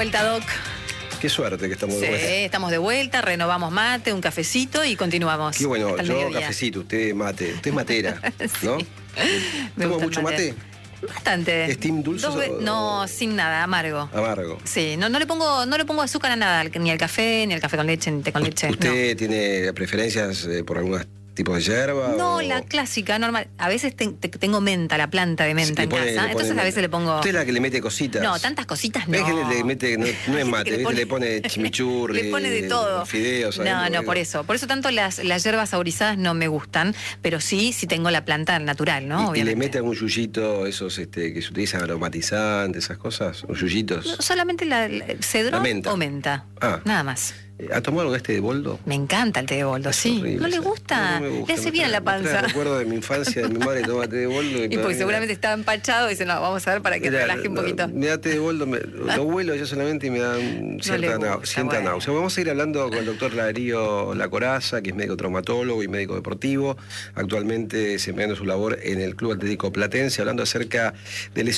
vuelta, Doc. Qué suerte que estamos de vuelta. Sí, estamos de vuelta, renovamos mate, un cafecito y continuamos. Qué bueno, hasta el yo mediodía. cafecito, usted mate. Usted es matera, ¿no? Sí. Me ¿Toma gusta el mucho mate? Bastante. ¿Es team dulce o...? No, sin nada, amargo. Amargo. Sí, no le pongo azúcar a nada, ni al café, ni al café con leche, ni té con leche. ¿Usted tiene preferencias por algunos tipos de hierba? No, o... la clásica, normal. A veces tengo menta, la planta de menta en casa. Entonces a veces le pongo... ¿Usted es la que le mete cositas? No, tantas cositas no. ¿Ves que le mete, no es mate, le pone chimichurri, le pone de todo. Fideos. No, por eso. Por eso tanto las hierbas saborizadas no me gustan, pero sí tengo la planta natural, ¿no? ¿Y Obviamente. le mete algún yuyito, esos que se utilizan aromatizantes, esas cosas? ¿O yuyitos? No, solamente cedrón menta. o menta. Ah. Nada más. ¿Ha tomado algo de este de boldo? Me encanta el té de boldo, sí. Horrible, ¿No le gusta? No me gusta. Le hace bien a la panza. Recuerdo de mi infancia, de mi madre tomaba té de boldo. Y porque seguramente estaba empachado y dice, no, vamos a ver para que relaje un poquito. Me da té de boldo, lo huelo yo solamente y me da cierta náusea. Vamos a ir hablando con el doctor Darío Lacoraza, que es médico traumatólogo y médico deportivo, actualmente desempeñando su labor en el Club Atlético Platense, hablando acerca de